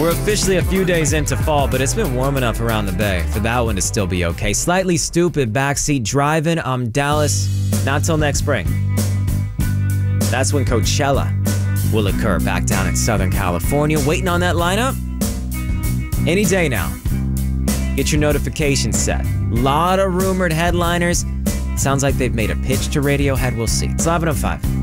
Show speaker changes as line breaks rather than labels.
We're officially a few days into fall, but it's been warm enough around the bay for that one to still be okay. Slightly stupid backseat driving. I'm Dallas. Not till next spring. That's when Coachella will occur back down in Southern California. Waiting on that lineup? Any day now. Get your notifications set. Lot of rumored headliners. Sounds like they've made a pitch to Radiohead. We'll see. It's 11:05.